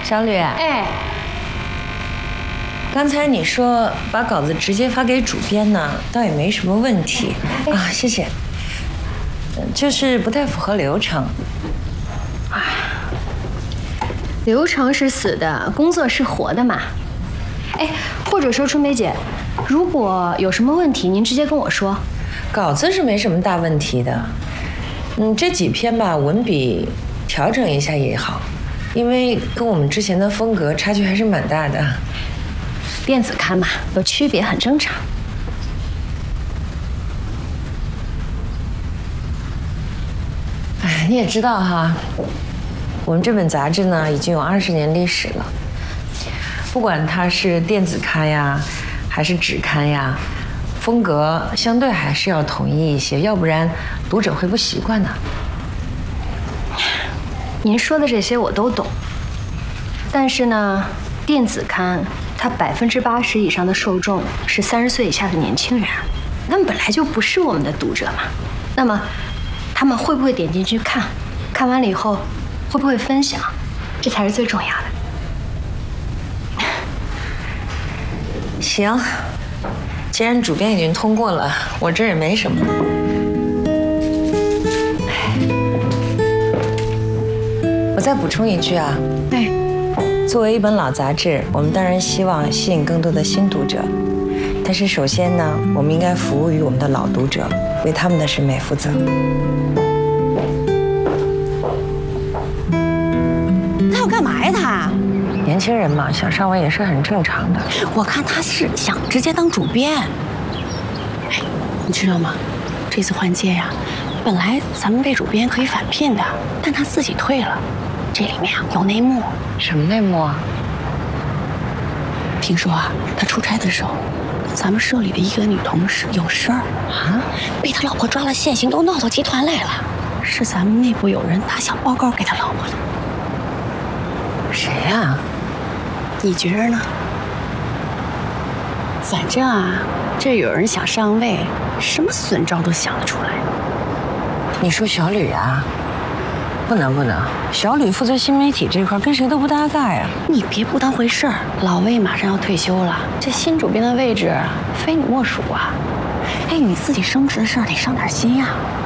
小吕， 哎， 刚才你说把稿子直接发给主编呢，倒也没什么问题啊，谢谢。就是不太符合流程。 流程是死的，工作是活的嘛。哎，或者说春梅姐，如果有什么问题，您直接跟我说。 稿子是没什么大问题的，这几篇吧，文笔调整一下也好，因为跟我们之前的风格差距还是蛮大的。 电子刊嘛，有区别很正常。 哎，你也知道哈，我们这本杂志呢已经有20年历史了，不管它是电子刊呀，还是纸刊呀，风格相对还是要统一一些，要不然读者会不习惯的。 您说的这些我都懂，但是呢，电子刊它80%以上的受众是30岁以下的年轻人，他们本来就不是我们的读者嘛。那么，他们会不会点进去看？看完了以后，会不会分享？这才是最重要的。 行，既然主编已经通过了，我这也没什么。我再补充一句啊，作为一本老杂志，我们当然希望吸引更多的新读者，但是首先呢，我们应该服务于我们的老读者，为他们的审美负责。 他要干嘛呀？他年轻人嘛，想上位也是很正常的。 我看他是想直接当主编。哎，你知道吗？这次换届呀，本来咱们魏主编可以返聘的，但他自己退了。这里面有内幕。 什么内幕啊？ 听说啊，他出差的时候，咱们社里的一个女同事有事儿啊， 被他老婆抓了现行，都闹到集团来了。是咱们内部有人打小报告给他老婆的。 谁呀？ 你觉着呢？反正啊，这有人想上位，什么损招都想得出来。 你说小吕啊？不能，小吕负责新媒体这块，跟谁都不搭嘎呀。 你别不当回事儿，老魏马上要退休了，这新主编的位置非你莫属啊。哎，你自己升职的事儿得上点心呀。